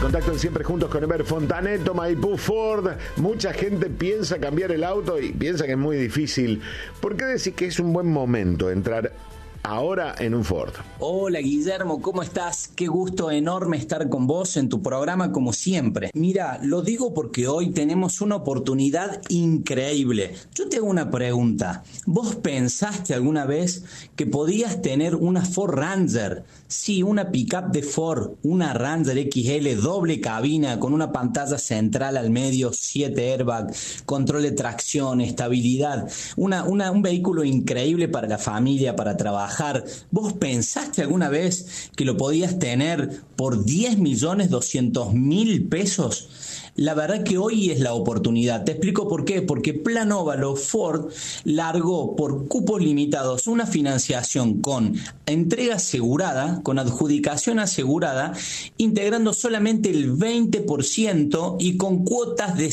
Contacto en Siempre Juntos con Ever Fontaneto, Maipú Ford. Mucha gente piensa cambiar el auto y piensa que es muy difícil. ¿Por qué decís que es un buen momento entrar ahora en un Ford? Hola Guillermo, ¿cómo estás? Qué gusto enorme estar con vos en tu programa como siempre. Mira, lo digo porque hoy tenemos una oportunidad increíble. Yo te hago una pregunta. ¿Vos pensaste alguna vez que podías tener una Ford Ranger? Sí, una pickup de Ford, una Ranger XL doble cabina con una pantalla central al medio, 7 airbags, control de tracción, estabilidad. Un vehículo increíble para la familia, para trabajar. ¿Vos pensaste alguna vez que lo podías tener por 10.200.000 pesos? La verdad que hoy es la oportunidad. Te explico por qué. Porque Plan Óvalo Ford largó por cupos limitados una financiación con entrega asegurada, con adjudicación asegurada, integrando solamente el 20% y con cuotas de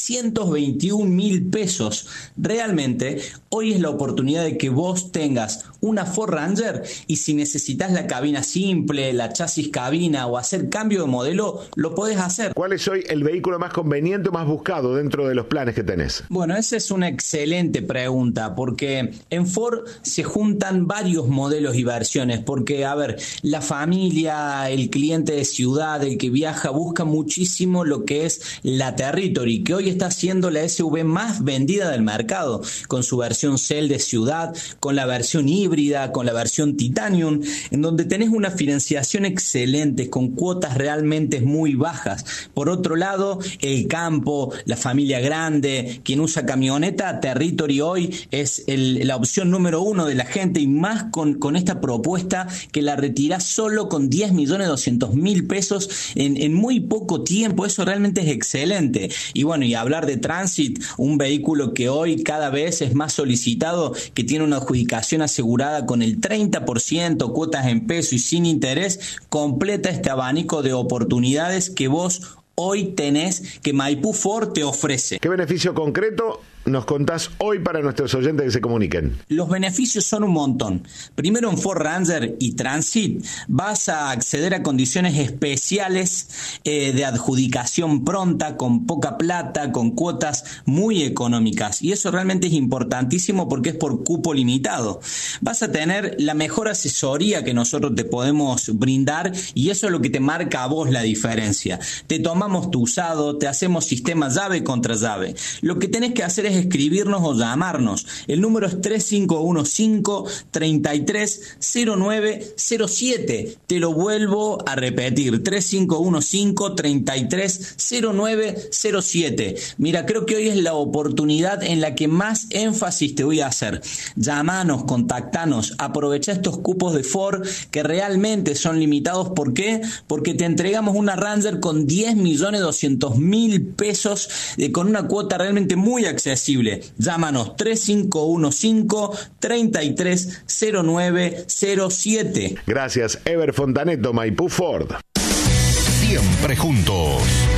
621.000 pesos. Realmente, hoy es la oportunidad de que vos tengas una Ford Ranger y si necesitas la cabina simple, la chasis cabina o hacer cambio de modelo, lo podés hacer. ¿Cuál es hoy el vehículo más conveniente o más buscado dentro de los planes que tenés? Bueno, esa es una excelente pregunta porque en Ford se juntan varios modelos y versiones porque, a ver, la familia, el cliente de ciudad, el que viaja, busca muchísimo lo que es la Territory, que hoy está siendo la SUV más vendida del mercado, con su versión Cell de ciudad, con la versión híbrida, con la versión Titanium, en donde tenés una financiación excelente, con cuotas realmente muy bajas. Por otro lado, el campo, la familia grande, quien usa camioneta, Territory hoy es la opción número uno de la gente y más con esta propuesta que la retirás solo con 10.200.000 pesos en muy poco tiempo. Eso realmente es excelente. Y bueno, y hablar de Transit, un vehículo que hoy cada vez es más solicitado, que tiene una adjudicación asegurada con el 30%, cuotas en peso y sin interés, completa este abanico de oportunidades que vos hoy tenés, que Maipú Ford te ofrece. ¿Qué beneficio concreto nos contás hoy para nuestros oyentes que se comuniquen? Los beneficios son un montón. Primero, en Ford Ranger y Transit vas a acceder a condiciones especiales de adjudicación pronta, con poca plata, con cuotas muy económicas. Y eso realmente es importantísimo porque es por cupo limitado. Vas a tener la mejor asesoría que nosotros te podemos brindar y eso es lo que te marca a vos la diferencia. Te tomamos tu usado, te hacemos sistema llave contra llave. Lo que tenés que hacer es escribirnos o llamarnos. El número es 3515-330907. Te lo vuelvo a repetir, 3515-330907. Mira, creo que hoy es la oportunidad en la que más énfasis te voy a hacer. Llamanos, contactanos, aprovecha estos cupos de Ford que realmente son limitados. ¿Por qué? Porque te entregamos una Ranger con 10.200.000 pesos con una cuota realmente muy accesible. Llámanos 3515-330907. Gracias, Ever Fontaneto, Maipú Ford. Siempre juntos.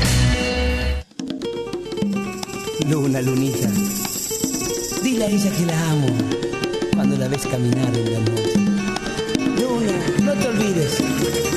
Luna, lunita, dile a ella que la amo cuando la ves caminar en la noche. Luna, no te olvides